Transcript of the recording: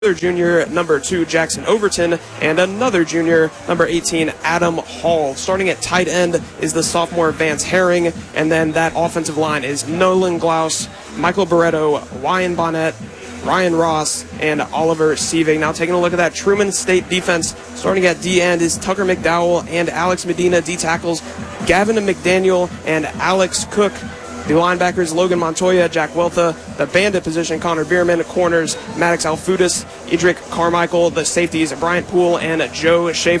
another junior, number 2, Jackson Overton, and another junior, number 18, Adam Hall. Starting at tight end is the sophomore Vance Herring, and then that offensive line is Nolan Glaus, Michael Barreto, Ryan Bonnet, Ryan Ross, and Oliver Sieving. Now taking a look at that Truman State defense, starting at D-end is Tucker McDowell and Alex Medina. D-tackles, Gavin McDaniel and Alex Cook. The linebackers, Logan Montoya, Jack Weltha. The bandit position, Connor Bierman. Corners, Maddox Alfudis, Edric Carmichael. The safeties, Bryant Poole and Joe Schaefer.